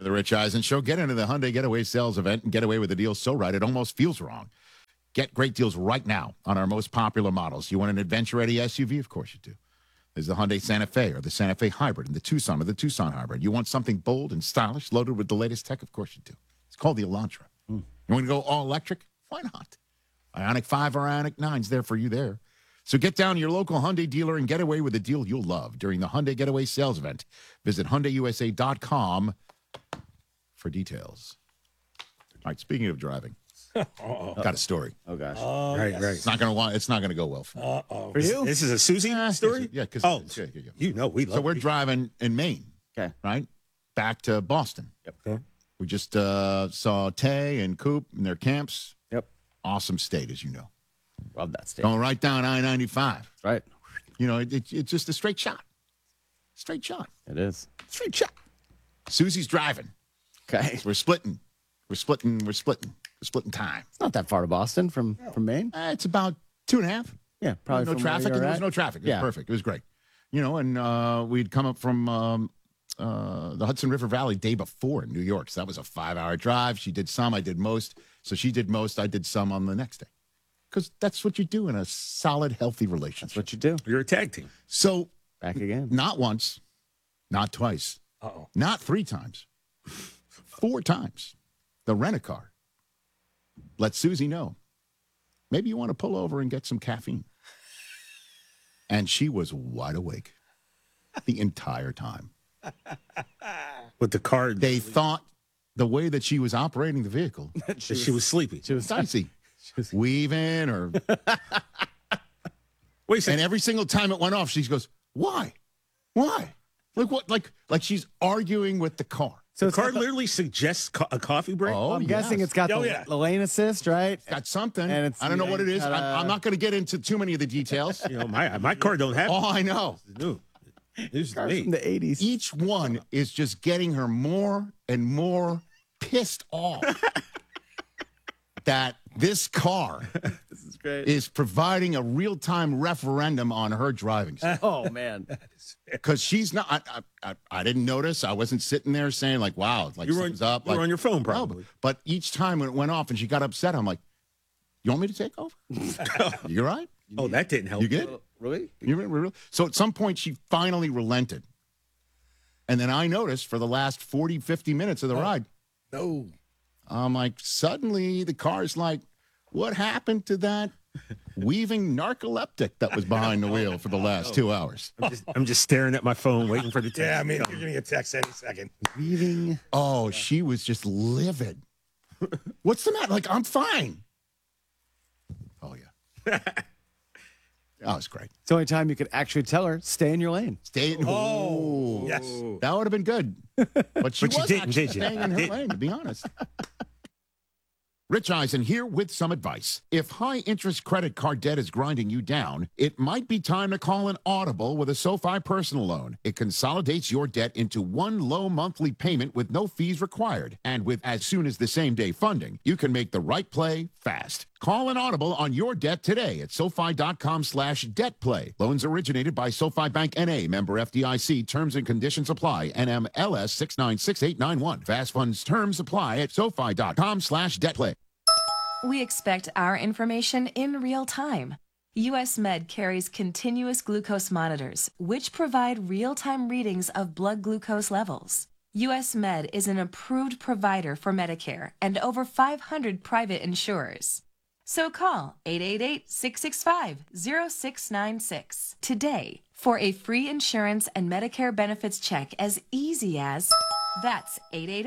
The Rich Eisen Show. Get into the Hyundai Getaway Sales Event and get away with a deal so right it almost feels wrong. Get great deals right now on our most popular models. You want an adventure-ready SUV? Of course you do. There's the Hyundai Santa Fe or the Santa Fe Hybrid and the Tucson or the Tucson Hybrid. You want something bold and stylish, loaded with the latest tech? Of course you do. It's called the Elantra. You want to go all-electric? Why not? Ioniq 5 or Ioniq 9's there for you there. So get down to your local Hyundai dealer and get away with a deal you'll love during the Hyundai Getaway Sales Event. Visit HyundaiUSA.com for details. All right, speaking of driving, got a story. Oh, gosh. Right. It's not going to go well for me. For you? This is a Susie story? Yeah, because you know we love So we're driving in Maine, Okay. right? Back to Boston. Yep. Okay. We just saw Tay and Coop in their camps. Yep. Awesome state, as you know. Love that state. Going right down I-95. That's right. You know, it's just a straight shot. Straight shot. It is. Straight shot. Susie's driving. Okay. We're splitting time. It's not that far to Boston from Maine. It's about 2.5. Yeah, probably. No from traffic. where There you're was at. no traffic. It was perfect. It was great. You know, and we'd come up from the Hudson River Valley day before in New York. So that was a 5-hour drive. She did some. I did most. So she did most. I did some on the next day. Because that's what you do in a solid, healthy relationship. That's what you do. You're a tag team. So Back again. not once, not twice, not 3 times, 4 times. The rent-a-car let Susie know, maybe you want to pull over and get some caffeine. And she was wide awake the entire time. With the car. They thought the way that she was operating the vehicle, she was sleepy. She was dicey, weaving or, Wait a second. and every single time it went off, she goes, "Why? Like what? Like she's arguing with the car." So the car literally suggests a coffee break? Oh, I'm guessing it's got the lane assist, right? It's got something. And it's, I don't know what it is. gotta- I'm not going to get into too many of the details. You know, my car don't have All I know, new. This is Cars me. from the 80s. each one is just getting her more and more pissed off that this car This is great. is providing a real-time referendum on her driving. Oh, man. Because she's not, I didn't notice. I wasn't sitting there saying like, wow, like You were something's up. you were Like, on your phone, no, probably. but each time when it went off and she got upset, I'm like, you want me to take over? You all right? Oh, that didn't help. You good? Really? So at some point, she finally relented. And then I noticed for the last 40, 50 minutes of the ride, No. I'm like, suddenly the car's like, what happened to that weaving narcoleptic that was behind the wheel for the last 2 hours? I'm just staring at my phone, waiting for the text. Yeah, I mean, you're getting a text any second. Weaving. Oh, she was just livid. What's the matter? Like, I'm fine. Oh, yeah. Oh, it's great. It's the only time you could actually tell her, stay in your lane. Stay in. Oh, Yes. that would have been good. But she But you was didn't, actually did you? staying in her lane, to be honest. Rich Eisen here with some advice. If high-interest credit card debt is grinding you down, it might be time to call an Audible with a SoFi personal loan. It consolidates your debt into one low monthly payment with no fees required. And with as soon as the same-day funding, you can make the right play fast. Call an Audible on your debt today at SoFi.com/debtplay. Loans originated by SoFi Bank N.A., member FDIC. Terms and conditions apply. NMLS 696891. Fast funds terms apply at SoFi.com/debtplay. We expect our information in real time. US Med carries continuous glucose monitors, which provide real-time readings of blood glucose levels. US Med is an approved provider for Medicare and over 500 private insurers. So call 888-665-0696 today for a free insurance and Medicare benefits check as easy as... That's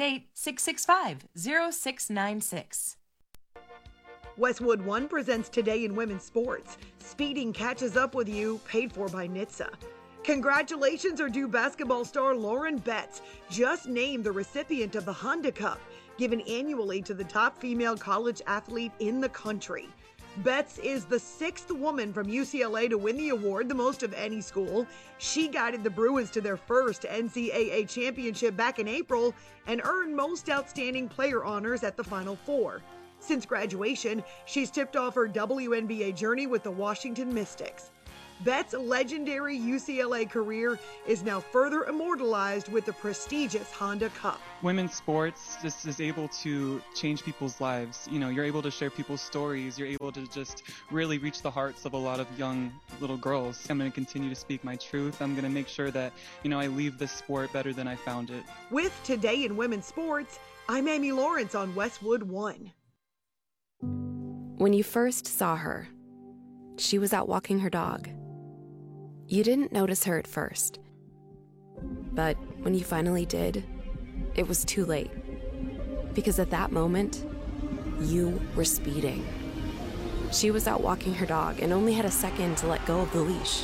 888-665-0696. Westwood One presents Today in Women's Sports. Speeding catches up with you, paid for by NHTSA. Congratulations are due basketball star Lauren Betts, just named the recipient of the Honda Cup, given annually to the top female college athlete in the country. Betts is the 6th woman from UCLA to win the award, the most of any school. She guided the Bruins to their first NCAA championship back in April and earned most outstanding player honors at the Final Four. Since graduation, she's tipped off her WNBA journey with the Washington Mystics. Betts' legendary UCLA career is now further immortalized with the prestigious Honda Cup. Women's sports just is able to change people's lives. You know, you're able to share people's stories. You're able to just really reach the hearts of a lot of young little girls. I'm going to continue to speak my truth. I'm going to make sure that, you know, I leave this sport better than I found it. With Today in Women's Sports, I'm Amy Lawrence on Westwood One. When you first saw her, she was out walking her dog. You didn't notice her at first. But when you finally did, it was too late. Because at that moment, you were speeding. She was out walking her dog and only had a second to let go of the leash.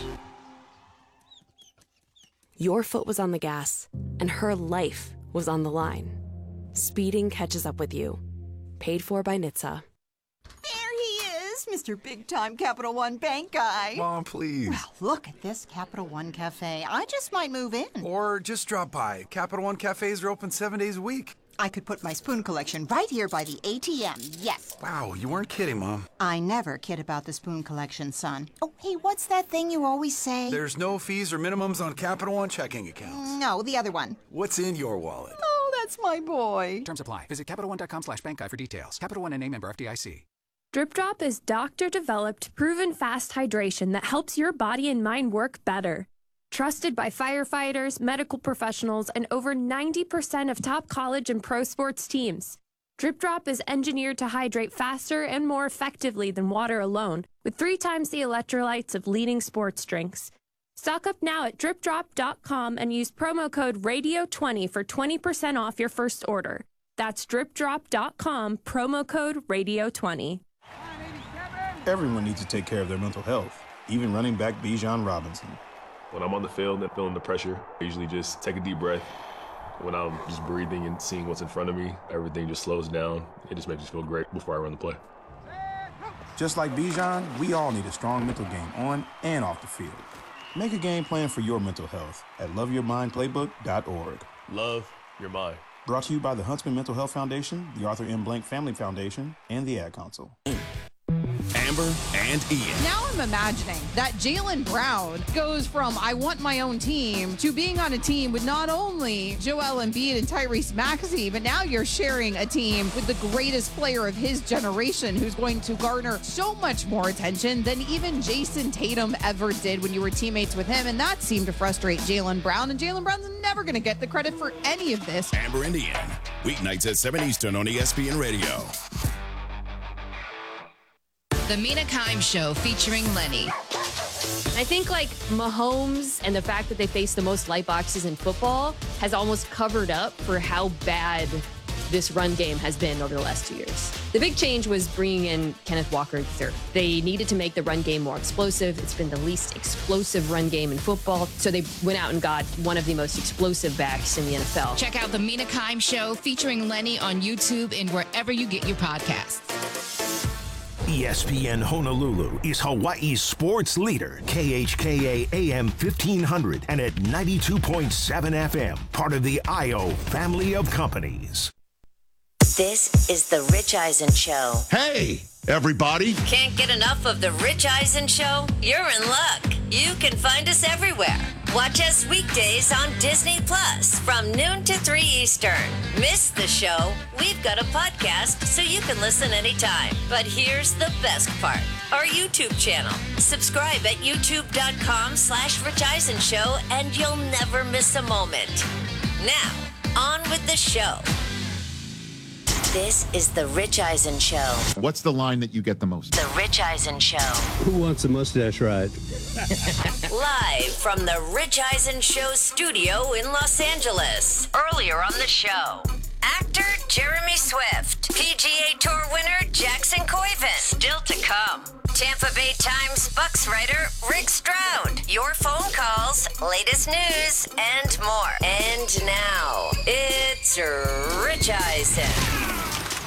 Your foot was on the gas, and her life was on the line. Speeding catches up with you. Paid for by NHTSA. Mr. Big-Time Capital One Bank guy. Mom, please. Well, look at this Capital One Cafe. I just might move in. Or just drop by. Capital One cafes are open 7 days a week. I could put my spoon collection right here by the ATM, yes. Wow, you weren't kidding, Mom. I never kid about the spoon collection, son. Oh, hey, what's that thing you always say? There's no fees or minimums on Capital One checking accounts. No, the other one. What's in your wallet? Oh, that's my boy. Terms apply. Visit CapitalOne.com/bank guide for details. Capital One and member FDIC. Drip Drop is doctor-developed, proven fast hydration that helps your body and mind work better. Trusted by firefighters, medical professionals, and over 90% of top college and pro sports teams. Drip Drop is engineered to hydrate faster and more effectively than water alone, with 3 times the electrolytes of leading sports drinks. Stock up now at dripdrop.com and use promo code RADIO20 for 20% off your first order. That's dripdrop.com, promo code RADIO20. Everyone needs to take care of their mental health, even running back Bijan Robinson. When I'm on the field and feeling the pressure, I usually just take a deep breath. When I'm just breathing and seeing what's in front of me, everything just slows down. It just makes me feel great before I run the play. Just like Bijan, we all need a strong mental game on and off the field. Make a game plan for your mental health at loveyourmindplaybook.org. Love your mind. Brought to you by the Huntsman Mental Health Foundation, the Arthur M. Blank Family Foundation, and the Ad Council. Amber and Ian. Now I'm imagining that Jaylen Brown goes from I want my own team to being on a team with not only Joel Embiid and Tyrese Maxey, but now you're sharing a team with the greatest player of his generation who's going to garner so much more attention than even Jason Tatum ever did when you were teammates with him. And that seemed to frustrate Jaylen Brown. And Jaylen Brown's never going to get the credit for any of this. Amber and Ian. Weeknights at 7 Eastern on ESPN Radio. The Mina Kimes Show featuring Lenny. I think like Mahomes and the fact that they face the most light boxes in football has almost covered up for how bad this run game has been over the last 2 years. The big change was bringing in Kenneth Walker III. They needed to make the run game more explosive. It's been the least explosive run game in football, so they went out and got one of the most explosive backs in the NFL. Check out the Mina Kimes Show featuring Lenny on YouTube and wherever you get your podcasts. ESPN Honolulu is Hawaii's sports leader, KHKA AM 1500 and at 92.7 FM, part of the IO family of companies. This is The Rich Eisen Show. Hey, everybody. Can't get enough of The Rich Eisen Show? You're in luck. You can find us everywhere. Watch us weekdays on Disney Plus from noon to 3 Eastern. Miss the show? We've got a podcast so you can listen anytime. But here's the best part. Our YouTube channel. Subscribe at youtube.com/Rich Eisen Show and you'll never miss a moment. Now, on with the show. This is The Rich Eisen Show. What's the line that you get the most? The Rich Eisen Show. Who wants a mustache ride? Live from the Rich Eisen Show studio in Los Angeles. Earlier on the show, actor Jeremy Swift, PGA Tour winner Jackson Koiven. Still to come, Tampa Bay Times Bucks writer Rick Stroud. Your phone calls, latest news, and more. And now, it's Rich Eisen.